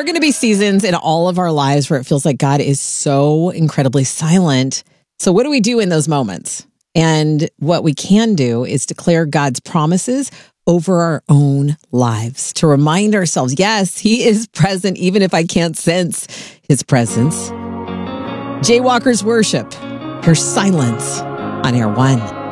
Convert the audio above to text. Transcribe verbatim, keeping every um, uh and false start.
going to be seasons in all of our lives where it feels like God is so incredibly silent. So what do we do in those moments? And what we can do is declare God's promises over our own lives to remind ourselves, yes, he is present, even if I can't sense his presence. Jaywalker's Worship, her silence on Air One.